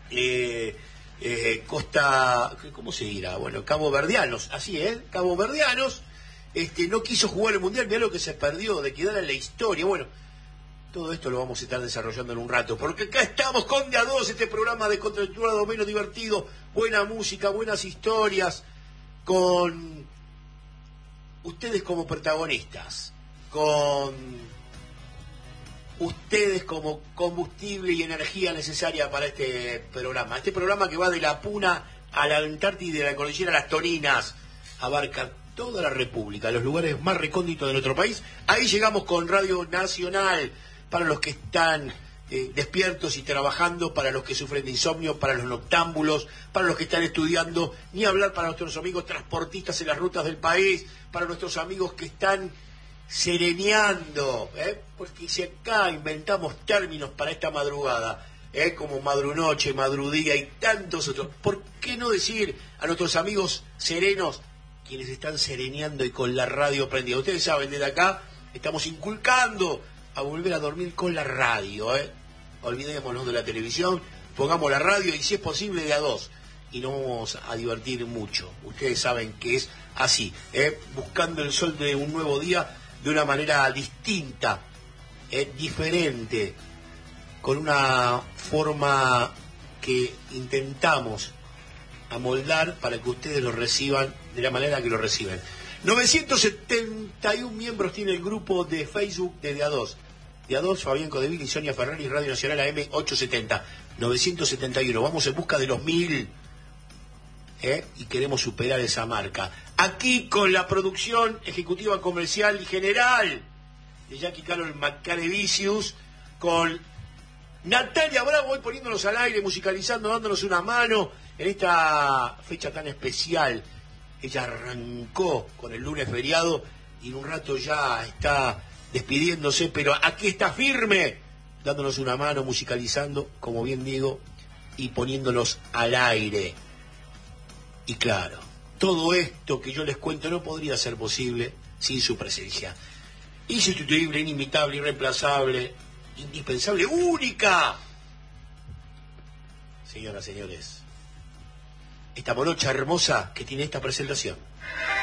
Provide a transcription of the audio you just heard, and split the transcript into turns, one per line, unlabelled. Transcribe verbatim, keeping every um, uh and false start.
eh, eh, costa, ¿cómo se dirá? Bueno, Cabo Verdeanos, así es, Cabo Verdeanos, este, no quiso jugar el Mundial, mirá lo que se perdió, de quedar en la historia. Bueno, todo esto lo vamos a estar desarrollando en un rato, porque acá estamos con De a dos, este programa de contraculturado menos divertido, buena música, buenas historias, con ustedes como protagonistas, con ustedes como combustible y energía necesaria para este programa. Este programa que va de la Puna a la Antártida y de la cordillera a las Toninas, abarca toda la República, los lugares más recónditos de nuestro país. Ahí llegamos con Radio Nacional, para los que están eh, despiertos y trabajando, para los que sufren de insomnio, para los noctámbulos, para los que están estudiando, ni hablar para nuestros amigos transportistas en las rutas del país, para nuestros amigos que están sereneando, ¿eh? Porque si acá inventamos términos para esta madrugada, ¿eh? Como madrunoche, madrudía y tantos otros, ¿por qué no decir a nuestros amigos serenos, quienes están sereneando y con la radio prendida? Ustedes saben, desde acá estamos inculcando a volver a dormir con la radio, ¿eh? Olvidémonos de la televisión, pongamos la radio y si es posible de a dos, y nos vamos a divertir mucho. Ustedes saben que es así, ¿eh? Buscando el sol de un nuevo día de una manera distinta, ¿eh? Diferente, con una forma que intentamos amoldar para que ustedes lo reciban de la manera que lo reciben. novecientos setenta y uno miembros tiene el grupo de Facebook de De a dos. De a dos, Fabián Codeville y Sonia Ferrari, Radio Nacional A M ochocientos setenta. novecientos setenta y uno, vamos en busca de los mil, ¿eh? Y queremos superar esa marca. Aquí con la producción ejecutiva, comercial y general de Jackie Carol Macarevicius, con Natalia Bravo hoy poniéndonos al aire, musicalizando, dándonos una mano en esta fecha tan especial. Ella arrancó con el lunes feriado y en un rato ya está despidiéndose, pero aquí está firme, dándonos una mano, musicalizando, como bien digo, y poniéndonos al aire. Y claro, todo esto que yo les cuento no podría ser posible sin su presencia. Insustituible, inimitable, irreemplazable, indispensable, única. Señoras, señores, esta morocha hermosa que tiene esta presentación.